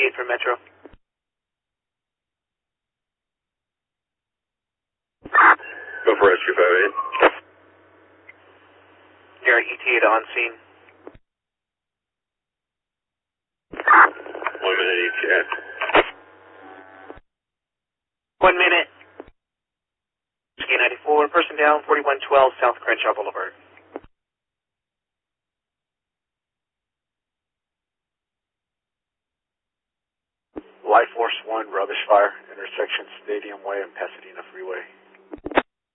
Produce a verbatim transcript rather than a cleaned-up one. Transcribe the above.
eight for Metro. Go for rescue five eight. You're E T A to on scene. One minute E T A. One minute. K ninety-four, person down, forty-one twelve South Crenshaw Boulevard. Life Force one, rubbish fire, intersection Stadium Way and Pasadena Freeway.